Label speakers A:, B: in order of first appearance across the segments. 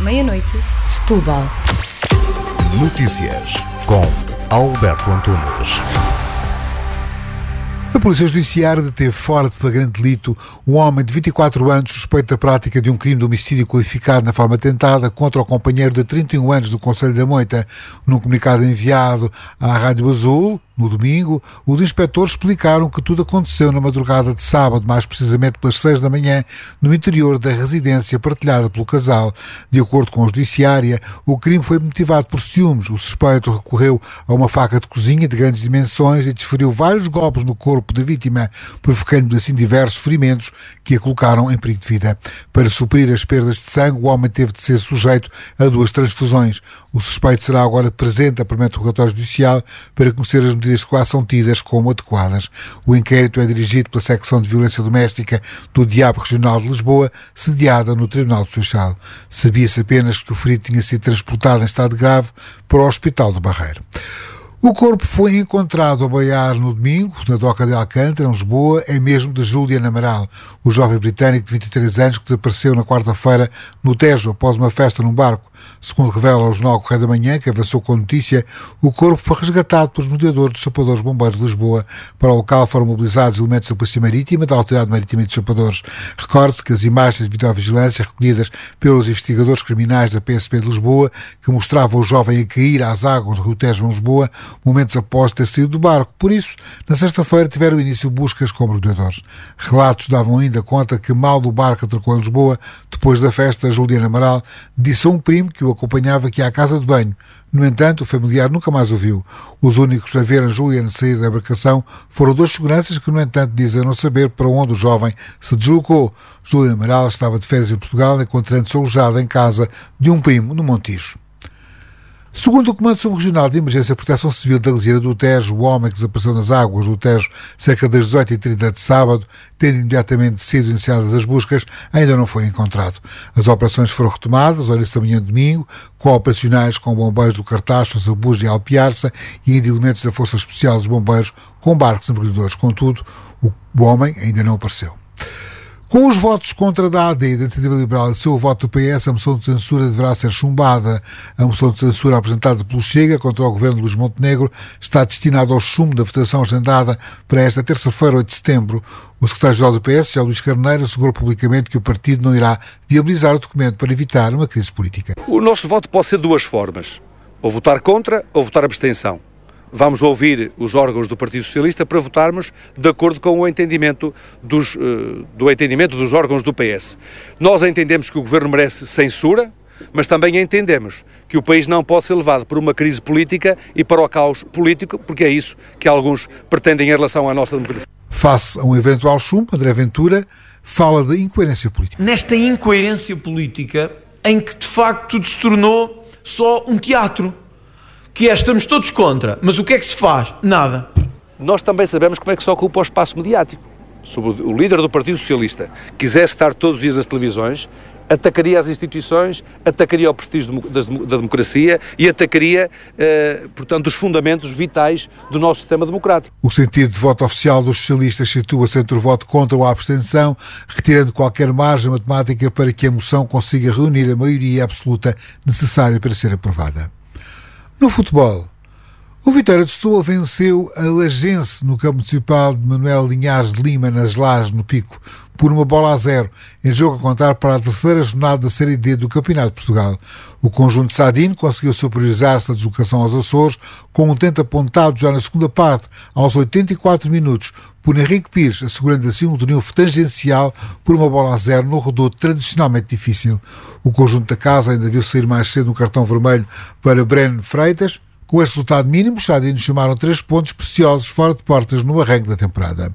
A: meia-noite, Setúbal.
B: Notícias com Alberto Antunes.
C: A Polícia Judiciária deteve fora de flagrante delito um homem de 24 anos suspeito da prática de um crime de homicídio qualificado na forma tentada contra o companheiro de 31 anos do Concelho da Moita. Num comunicado enviado à Rádio Azul, no domingo, os inspectores explicaram que tudo aconteceu na madrugada de sábado, mais precisamente pelas 6 da manhã, no interior da residência partilhada pelo casal. De acordo com a Judiciária, o crime foi motivado por ciúmes. O suspeito recorreu a uma faca de cozinha de grandes dimensões e desferiu vários golpes no corpo da vítima, provocando assim diversos ferimentos que a colocaram em perigo de vida. Para suprir as perdas de sangue, o homem teve de ser sujeito a 2 transfusões. O suspeito será agora presente a primeiro interrogatório judicial para conhecer as medidas de coação tidas como adequadas. O inquérito é dirigido pela Secção de Violência Doméstica do DIAP Regional de Lisboa, sediada no Tribunal do Seixal. Sabia-se apenas que o ferido tinha sido transportado em estado grave para o Hospital do Barreiro. O corpo foi encontrado a boiar no domingo, na Doca de Alcântara, em Lisboa, é mesmo de Julian Amaral, o jovem britânico de 23 anos que desapareceu na quarta-feira no Tejo após uma festa num barco. Segundo revela o jornal Correio da Manhã, que avançou com a notícia, o corpo foi resgatado pelos mediadores dos Chapadores Bombeiros de Lisboa. Para o local foram mobilizados elementos da Polícia Marítima, da Autoridade Marítima e dos Chapadores. Recorde-se que as imagens de videovigilância recolhidas pelos investigadores criminais da PSP de Lisboa, que mostravam o jovem a cair às águas do Rio Tejo em Lisboa, momentos após ter saído do barco. Por isso, na sexta-feira tiveram início buscas com mergulhadores. Relatos davam ainda conta que mal do barco atracou em Lisboa, depois da festa, Juliana Amaral disse a um primo que o acompanhava aqui à casa de banho. No entanto, o familiar nunca mais o viu. Os únicos a verem Juliana sair da embarcação foram 2 seguranças que, no entanto, dizem não saber para onde o jovem se deslocou. Juliana Amaral estava de férias em Portugal, encontrando-se alojada em casa de um primo no Montijo. Segundo o Comando Subregional de Emergência e Proteção Civil da Luzira do Tejo, o homem que desapareceu nas águas do Tejo cerca das 18h30 de sábado, tendo imediatamente sido iniciadas as buscas, ainda não foi encontrado. As operações foram retomadas ao início da manhã de domingo, co-operacionais com bombeiros do Cartaz, Sabujo e Alpiarça e ainda elementos da Força Especial dos Bombeiros com barcos e mergulhadores. Contudo, o homem ainda não apareceu. Com os votos contra a AD e da Iniciativa Liberal e seu voto do PS, a moção de censura deverá ser chumbada. A moção de censura apresentada pelo Chega contra o governo de Luís Montenegro está destinada ao chumbo da votação agendada para esta terça-feira, 8 de setembro. O secretário-geral do PS, José Luís Carneiro, assegurou publicamente que o partido não irá viabilizar o documento para evitar uma crise política.
D: O nosso voto pode ser de 2 formas, ou votar contra ou votar abstenção. Vamos ouvir os órgãos do Partido Socialista para votarmos de acordo com o entendimento dos órgãos do PS. Nós entendemos que o Governo merece censura, mas também entendemos que o país não pode ser levado por uma crise política e para o caos político, porque é isso que alguns pretendem em relação à nossa democracia.
C: Face a um eventual chumbo, André Ventura fala de incoerência política.
E: Nesta incoerência política em que de facto tudo se tornou só um teatro. Que é, estamos todos contra, mas o que é que se faz? Nada.
D: Nós também sabemos como é que se ocupa o espaço mediático. Se o líder do Partido Socialista quisesse estar todos os dias nas televisões, atacaria as instituições, atacaria o prestígio da democracia e atacaria, portanto, os fundamentos vitais do nosso sistema democrático.
C: O sentido de voto oficial dos socialistas situa-se entre o voto contra ou a abstenção, retirando qualquer margem matemática para que a moção consiga reunir a maioria absoluta necessária para ser aprovada. No futebol, o Vitória de Setúbal venceu a Lagense no campo municipal de Manuel Linhares de Lima, nas Lajes, no Pico, por 1-0, em jogo a contar para a terceira jornada da Série D do Campeonato de Portugal. O conjunto sadino conseguiu superiorizar-se na deslocação aos Açores, com um tento apontado já na segunda parte, aos 84 minutos, por Henrique Pires, assegurando assim um triunfo tangencial por 1-0 no reduto tradicionalmente difícil. O conjunto da casa ainda viu sair mais cedo um cartão vermelho para Breno Freitas. Com este resultado mínimo, os sadinos chamaram 3 pontos preciosos fora de portas no arranque da temporada.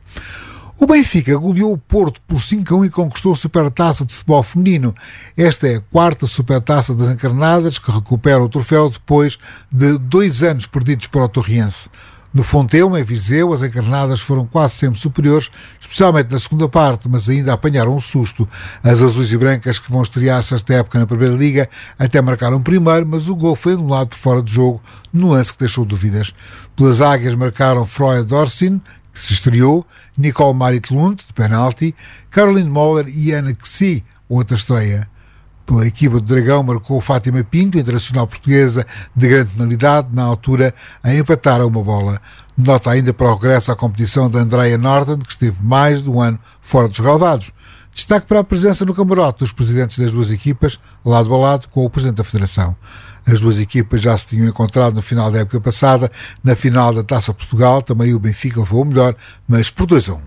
C: O Benfica goleou o Porto por 5-1 e conquistou a Supertaça de Futebol Feminino. Esta é a 4ª Supertaça das Encarnadas, que recupera o troféu depois de 2 anos perdidos para o Torriense. No Fontelo, em Viseu, as encarnadas foram quase sempre superiores, especialmente na segunda parte, mas ainda apanharam um susto. As azuis e brancas, que vão estrear-se esta época na Primeira Liga, até marcaram primeiro, mas o gol foi anulado por fora de jogo, no lance que deixou dúvidas. Pelas águias marcaram Freud Dorsin, que se estreou, Nicole Marit Lund, de penalti, Caroline Moller e Ana Kssi, outra estreia. Pela equipa do Dragão marcou Fátima Pinto, internacional portuguesa de grande penalidade, na altura a empatar a uma bola. Nota ainda para o regresso à competição de Andrea Norton, que esteve mais de um ano fora dos relvados. Destaque para a presença no camarote dos presidentes das duas equipas, lado a lado com o presidente da Federação. As duas equipas já se tinham encontrado no final da época passada, na final da Taça Portugal. Também o Benfica levou o melhor, mas por 2-1.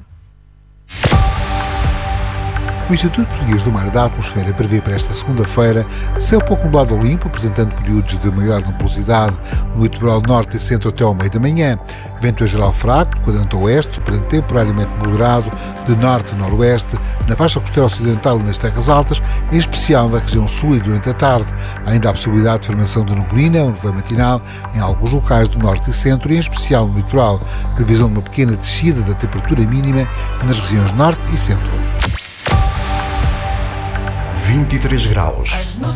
C: O Instituto Português do Mar e da Atmosfera prevê para esta segunda-feira céu pouco nublado ou limpo, apresentando períodos de maior nebulosidade no litoral norte e centro até ao meio da manhã. Vento a geral fraco, do quadrante oeste, soprando temporariamente moderado, de norte a noroeste, na faixa costeira ocidental e nas terras altas, em especial na região sul e durante a tarde. Há ainda a possibilidade de formação de neblina ou nevoeiro matinal em alguns locais do norte e centro, e em especial no litoral. Previsão de uma pequena descida da temperatura mínima nas regiões norte e centro.
B: 23 graus.